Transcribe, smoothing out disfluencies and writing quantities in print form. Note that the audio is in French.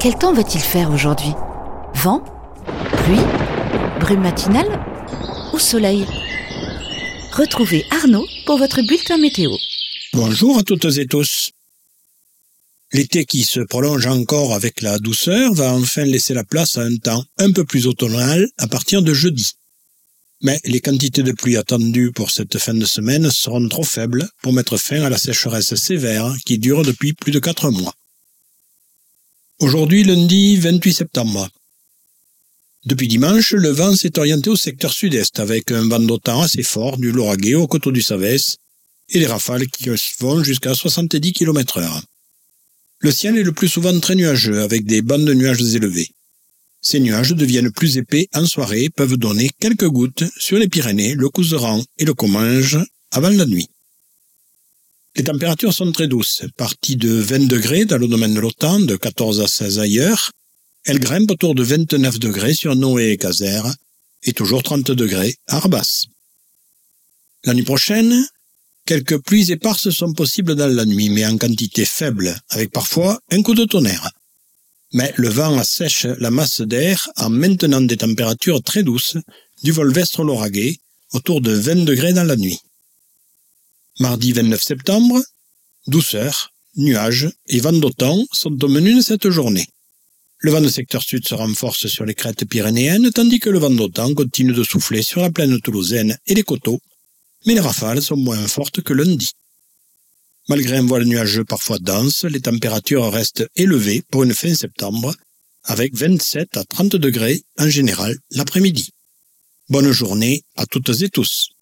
Quel temps va-t-il faire aujourd'hui? Vent? Pluie? Brume matinale? Ou soleil? Retrouvez Arnaud pour votre bulletin météo. Bonjour à toutes et tous. L'été qui se prolonge encore avec la douceur va enfin laisser la place à un temps un peu plus automnal à partir de jeudi. Mais les quantités de pluie attendues pour cette fin de semaine seront trop faibles pour mettre fin à la sécheresse sévère qui dure depuis plus de 4 mois. Aujourd'hui, lundi 28 septembre. Depuis dimanche, le vent s'est orienté au secteur sud-est avec un vent d'automne assez fort du Lauragais au coteau du Savès et des rafales qui vont jusqu'à 70 km/h. Le ciel est le plus souvent très nuageux avec des bandes de nuages élevés. Ces nuages deviennent plus épais en soirée et peuvent donner quelques gouttes sur les Pyrénées, le Couserans et le Comminges avant la nuit. Les températures sont très douces, parties de 20 degrés dans le domaine de l'Otan, de 14 à 16 ailleurs. Elles grimpent autour de 29 degrés sur Noé et Casères et toujours 30 degrés à Arbas. La nuit prochaine, quelques pluies éparses sont possibles dans la nuit, mais en quantité faible, avec parfois un coup de tonnerre. Mais le vent assèche la masse d'air en maintenant des températures très douces du Volvestre Lauragais, autour de 20 degrés dans la nuit. Mardi 29 septembre, douceur, nuages et vent d'automne sont au menu de cette journée. Le vent de secteur sud se renforce sur les crêtes pyrénéennes, tandis que le vent d'automne continue de souffler sur la plaine toulousaine et les coteaux, mais les rafales sont moins fortes que lundi. Malgré un voile nuageux parfois dense, les températures restent élevées pour une fin septembre, avec 27 à 30 degrés en général l'après-midi. Bonne journée à toutes et tous.